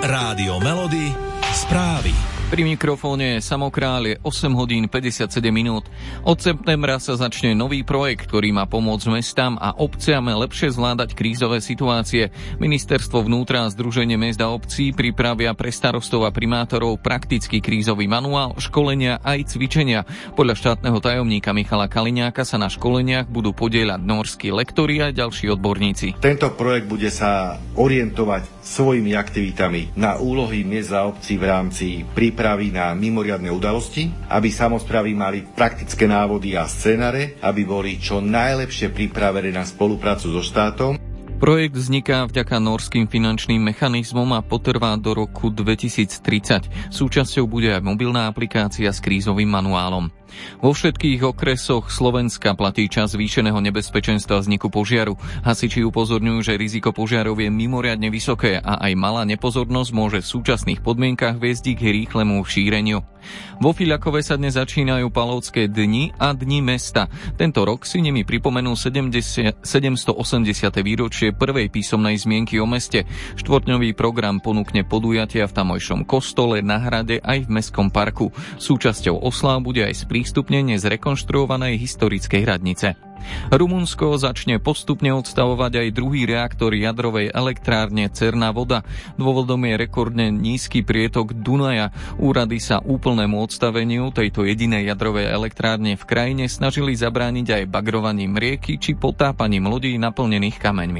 Rádio Melody, správy. Pri mikrofóne Samokrál je 8 hodín 57 minút. Od septembra sa začne nový projekt, ktorý má pomôcť mestám a obciam lepšie zvládať krízové situácie. Ministerstvo vnútra a Združenie miest a obcí pripravia pre starostov a primátorov praktický krízový manuál, školenia aj cvičenia. Podľa štátneho tajomníka Michala Kaliňáka sa na školeniach budú podieľať nórski lektori a ďalší odborníci. Tento projekt bude sa orientovať svojimi aktivitami na úlohy miest a obcí v rámci prípravy na mimoriadne udalosti, aby samosprávy mali praktické návody a scenáre, aby boli čo najlepšie pripravené na spoluprácu so štátom. Projekt vzniká vďaka nórskym finančným mechanizmom a potrvá do roku 2030. Súčasťou bude aj mobilná aplikácia s krízovým manuálom. Vo všetkých okresoch Slovenska platí čas zvýšeného nebezpečenstva vzniku požiaru. Hasiči upozorňujú, že riziko požiarov je mimoriadne vysoké a aj malá nepozornosť môže v súčasných podmienkach viesť k rýchlemu šíreniu. Vo Fiľakove sa dnes začínajú Palovské dni a dni mesta. Tento rok si nimi pripomenú 780. výročie prvej písomnej zmienky o meste. Štvorťdňový program ponúkne podujatia v tamojšom kostole, na hrade aj v mestskom parku. Súčasťou osláv bude aj sprístupnenie zrekonštruovanej historickej radnice. Rumunsko začne postupne odstavovať aj druhý reaktor jadrovej elektrárne Cerná Voda. Dôvodom je rekordne nízky prietok Dunaja. Úrady sa úplnému odstaveniu tejto jedinej jadrovej elektrárne v krajine snažili zabrániť aj bagrovaním rieky či potápaním lodí naplnených kameňmi.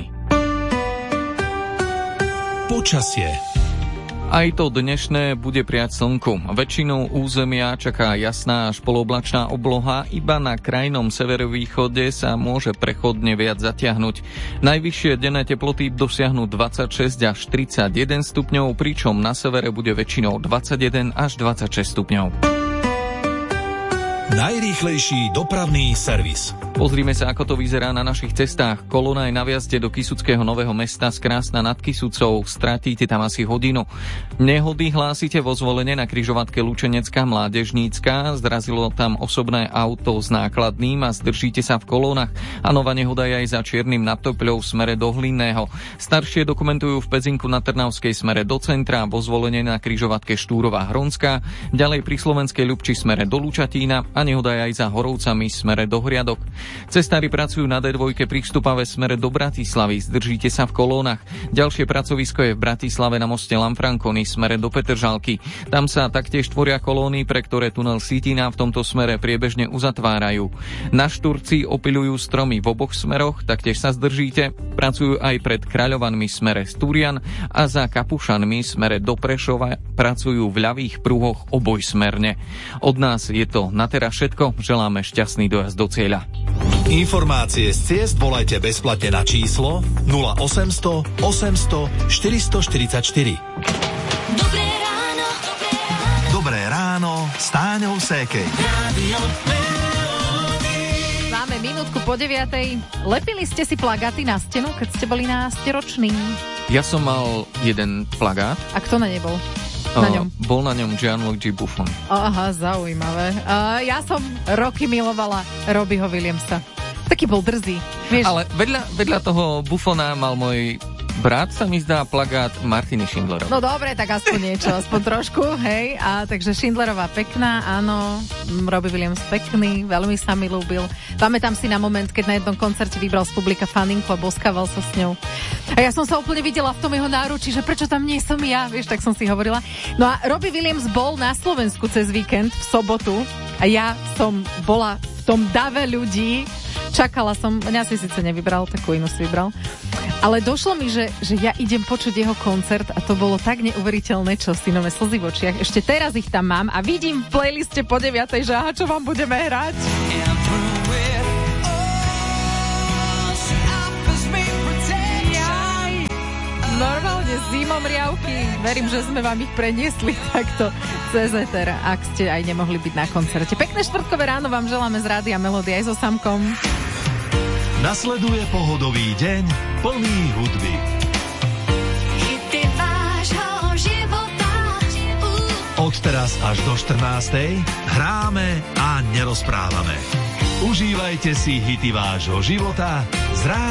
Počasie. Aj to dnešné bude priať slnku. Väčšinou územia čaká jasná až polooblačná obloha, iba na krajnom severovýchode sa môže prechodne viac zatiahnuť. Najvyššie denné teploty dosiahnu 26 až 31 stupňov, pričom na severe bude väčšinou 21 až 26 stupňov. Najrýchlejší dopravný servis. Pozrime sa, ako to vyzerá na našich cestách. Kolóna je na vjazde do Kysuckého Nového Mesta z Krásna nad Kysucou. Stratíte tam asi hodinu. Nehody hlásite vo Zvolene na križovatke Lučenecká Mládežnícka. Zrazilo tam osobné auto s nákladným a zdržíte sa v kolónach. A nová nehoda je aj za Čiernym nad Topľou v smere do Hlinného. Staršie dokumentujú v Pezinku na Trnavskej smere do centra, vo Zvolene na križovatke Štúrová Hronská, ďalej pri Slovenskej Ľubči smere do Lučatína a nehoda je aj za Horovcami smere do Hriadok. Cestári pracujú na D2 pri Vstupave smere do Bratislavy, zdržíte sa v kolónach. Ďalšie pracovisko je v Bratislave na moste Lanfranconi smere do Petržalky. Tam sa taktiež tvoria kolóny, pre ktoré tunel Sitina v tomto smere priebežne uzatvárajú. Na Šturci opiľujú stromy v oboch smeroch, taktiež sa zdržíte. Pracujú aj pred Kráľovanmi smere Stúrian a za Kapušanmi smere do Prešova pracujú v ľavých pruhoch obojsmerne. Od nás je to na teraz všetko. Želáme šťastný dojazd do cieľa. Informácie z ciest volajte bezplatne na číslo 0800 800 444. Dobré ráno. Dobré ráno s Táňou Sékej. Máme minútku po 9:00. Lepili ste si plagáty na stenu, keď ste boli násteroční? Ja som mal jeden plagát. A kto na nej bol? Na ňom? Bol na ňom Gianluigi Buffon. Aha, zaujímavé. Ja som roky milovala Robbieho Williamsa. Taký bol drzý. Vieš? Ale vedľa toho Buffona mal môj brat, sa mi zdá, plagát Martiny Schindlerovej. No dobre, tak aspoň niečo, aspoň trošku, hej. A takže Schindlerová pekná, áno. Robbie Williams pekný, veľmi sa mi ľúbil. Pamätám si na moment, keď na jednom koncerte vybral z publika faninku a boskával sa s ňou. A ja som sa úplne videla v tom jeho náručí, že prečo tam nie som ja, vieš, tak som si hovorila. No a Robbie Williams bol na Slovensku cez víkend v sobotu a ja som bola v tom dave ľudí. Čakala som, mňa si síce nevybral, takú inú si vybral. Ale došlo mi, že ja idem počuť jeho koncert a to bolo tak neuveriteľné, čo si nové slzy v očiach. Ešte teraz ich tam mám a vidím v playliste po 9:00, že aha, čo vám budeme hrať. Normálne zimomriavky. Verím, že sme vám ich preniesli takto cez éter, ak ste aj nemohli byť na koncerte. Pekné štvrtkové ráno vám želáme z Rádia Melody aj so Samkom. Nasleduje pohodový deň plný hudby. Hity vášho života. Od teraz až do 14:00 hráme a nerozprávame. Užívajte si hity vášho života z